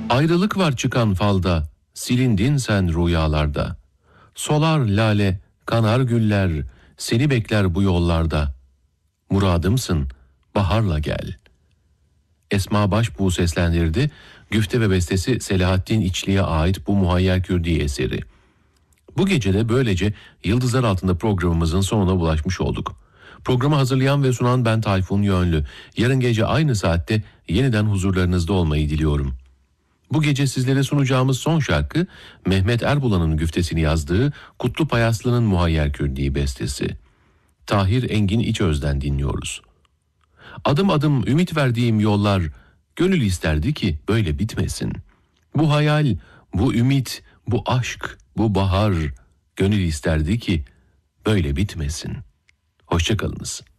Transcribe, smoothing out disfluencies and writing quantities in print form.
Ayrılık var çıkan falda, silindin sen rüyalarda. Solar lale, kanar güller, seni bekler bu yollarda. Muradımsın, baharla gel. Esma Başbuğ seslendirdi. Güfte ve bestesi Selahattin İçli'ye ait bu Muhayyer Kürdi eseri. Bu gece de böylece Yıldızlar Altında programımızın sonuna ulaşmış olduk. Programı hazırlayan ve sunan ben Tayfun Yönlü. Yarın gece aynı saatte yeniden huzurlarınızda olmayı diliyorum. Bu gece sizlere sunacağımız son şarkı Mehmet Erbulan'ın güftesini yazdığı Kutlu Payaslı'nın Muhayyer Kürdi bestesi. Tahir Engin İçöz'den dinliyoruz. Adım adım ümit verdiğim yollar, gönül isterdi ki böyle bitmesin. Bu hayal, bu ümit, bu aşk, bu bahar, gönül isterdi ki böyle bitmesin. Hoşça kalınız.